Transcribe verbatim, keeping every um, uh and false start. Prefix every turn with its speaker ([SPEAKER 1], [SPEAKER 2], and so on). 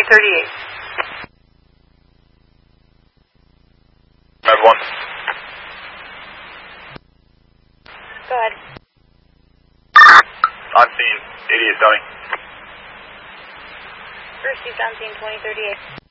[SPEAKER 1] thirty-eight.
[SPEAKER 2] Med one.
[SPEAKER 1] Go ahead.
[SPEAKER 2] On scene, eighty-eight, Tony.
[SPEAKER 1] First, he's on scene twenty thirty-eight.